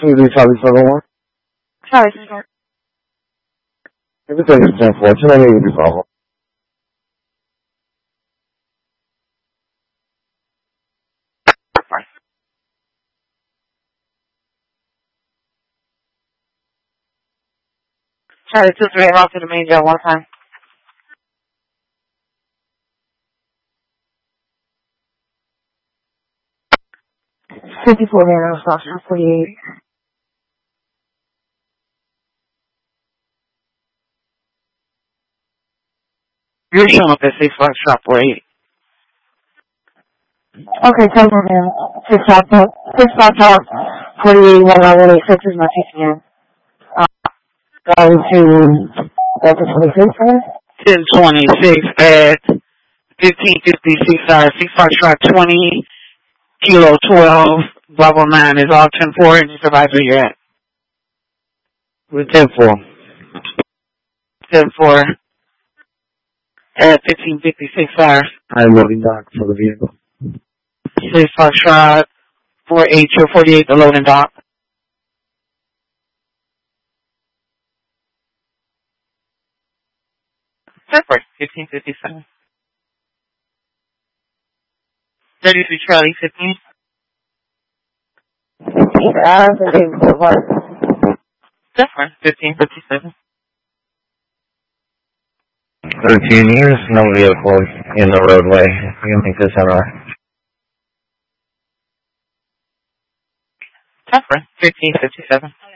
Charlie 71. Charlie, sir. Everything is 10-4. Tell me what you call. Charlie 238, off to the main jail one time. 54 man, I was talking 48. You're showing up at 6 Foxtrot 48. Okay, tell me, man. 6 Foxtrot 48, 1986 is my TCN. Going to Delta 26, man? 1026 at 1556, 6 Foxtrot 20, Kilo 12, Bravo 9 is all 10-4, and you survive where you're at. We're 10-4. 10-4 at 1556, I'm loading dock for the vehicle. 6 Foxtrot 48, 48, the loading dock. Separate, 1557. 33 Charlie, 15. I don't think it works. Separate, 1557. 13 years, no vehicle in the roadway. You can make this MR. Separate, 1557.